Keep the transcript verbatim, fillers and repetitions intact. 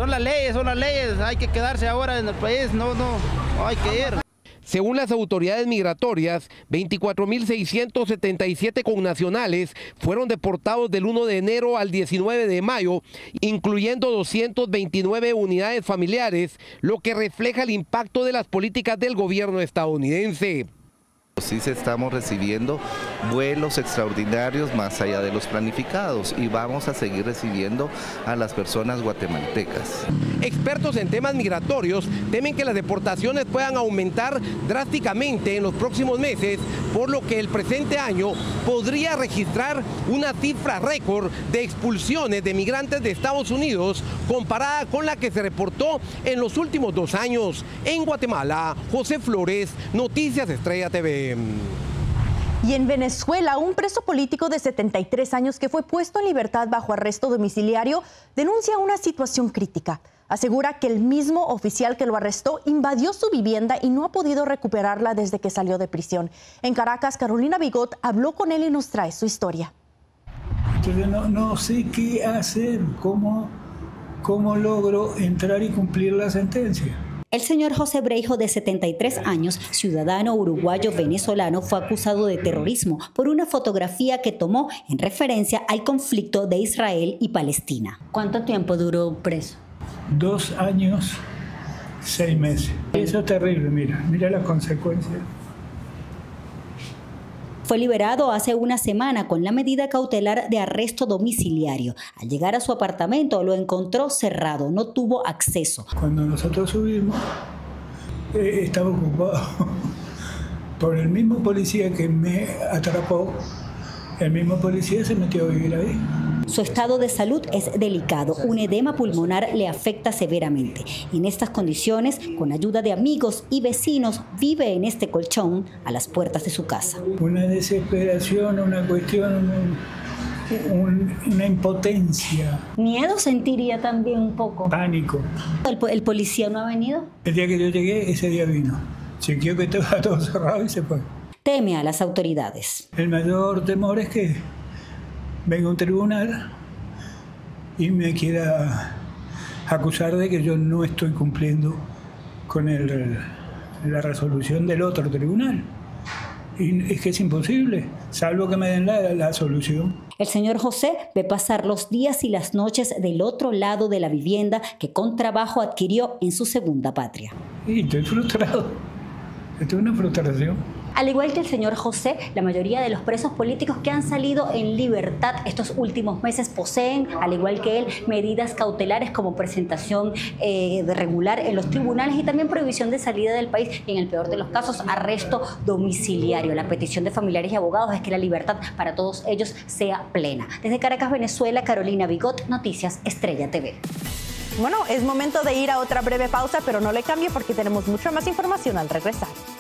Son las leyes, son las leyes, hay que quedarse ahora en el país, no, no, no hay que ir. Según las autoridades migratorias, veinticuatro mil seiscientos setenta y siete connacionales fueron deportados del uno de enero al diecinueve de mayo, incluyendo doscientas veintinueve unidades familiares, lo que refleja el impacto de las políticas del gobierno estadounidense. Sí se estamos recibiendo vuelos extraordinarios más allá de los planificados y vamos a seguir recibiendo a las personas guatemaltecas. Expertos en temas migratorios temen que las deportaciones puedan aumentar drásticamente en los próximos meses, por lo que el presente año podría registrar una cifra récord de expulsiones de migrantes de Estados Unidos comparada con la que se reportó en los últimos dos años. En Guatemala, José Flores, Noticias Estrella T V. Y en Venezuela, un preso político de setenta y tres años que fue puesto en libertad bajo arresto domiciliario denuncia una situación crítica. Asegura que el mismo oficial que lo arrestó invadió su vivienda y no ha podido recuperarla desde que salió de prisión. En Caracas, Carolina Bigot habló con él y nos trae su historia. Entonces no, no sé qué hacer, cómo, cómo logro entrar y cumplir la sentencia. El señor José Breijo, de setenta y tres años, ciudadano uruguayo-venezolano, fue acusado de terrorismo por una fotografía que tomó en referencia al conflicto de Israel y Palestina. ¿Cuánto tiempo duró preso? Dos años, seis meses. Eso es terrible, mira, mira las consecuencias. Fue liberado hace una semana con la medida cautelar de arresto domiciliario. Al llegar a su apartamento lo encontró cerrado, no tuvo acceso. Cuando nosotros subimos, eh, estaba ocupado por el mismo policía que me atrapó. El mismo policía se metió a vivir ahí. Su estado de salud es delicado. Un edema pulmonar le afecta severamente. En estas condiciones, con ayuda de amigos y vecinos, vive en este colchón a las puertas de su casa. Una desesperación, una cuestión, un, un, una impotencia. ¿Miedo sentiría también un poco? Pánico. ¿El, el policía no ha venido? El día que yo llegué, ese día vino. Chequeó que estaba todo cerrado y se fue. Teme a las autoridades. El mayor temor es que venga un tribunal y me quiera acusar de que yo no estoy cumpliendo con el, la resolución del otro tribunal. Y es que es imposible, salvo que me den la, la solución. El señor José ve pasar los días y las noches del otro lado de la vivienda que con trabajo adquirió en su segunda patria. Y estoy frustrado, esto es una frustración. Al igual que el señor José, la mayoría de los presos políticos que han salido en libertad estos últimos meses poseen, al igual que él, medidas cautelares como presentación eh, de regular en los tribunales y también prohibición de salida del país y, en el peor de los casos, arresto domiciliario. La petición de familiares y abogados es que la libertad para todos ellos sea plena. Desde Caracas, Venezuela, Carolina Bigot, Noticias Estrella T V. Bueno, es momento de ir a otra breve pausa, pero no le cambie porque tenemos mucha más información al regresar.